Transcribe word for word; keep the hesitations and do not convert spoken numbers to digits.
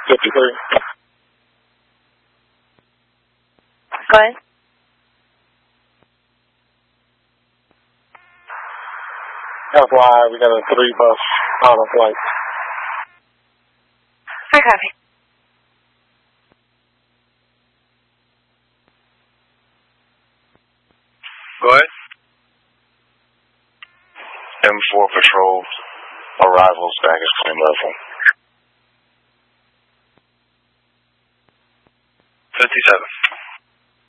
fifty-three. Go ahead. F Y I, we got a three bus on a flight. I copy. Go ahead. M four Patrol, arrivals, baggage claim level. fifty-seven.